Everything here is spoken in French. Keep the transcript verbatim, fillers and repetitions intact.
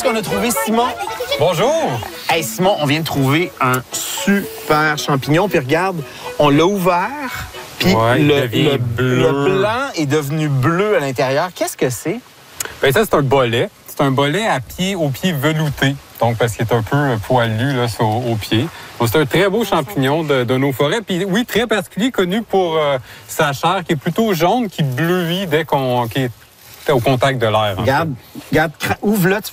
qu'on a trouvé Simon. Bonjour! Hey Simon, on vient de trouver un super champignon. Puis regarde, on l'a ouvert. Puis ouais, le, le, le, bleu. le blanc est devenu bleu à l'intérieur. Qu'est-ce que c'est? Bien, ça, c'est un bolet. C'est un bolet à pied, au pied velouté. Donc, parce qu'il est un peu poilu là, sur, au pied. Donc, c'est un très beau champignon de, de nos forêts. Puis oui, très particulier, connu pour euh, sa chair qui est plutôt jaune, qui bleuit dès qu'on qu'il est au contact de l'air. Regarde, regarde, ouvre-le. Tu